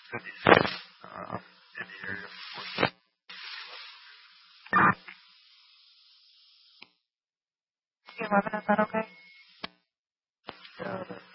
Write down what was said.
56 in the area. 11, is that okay? Yeah, that's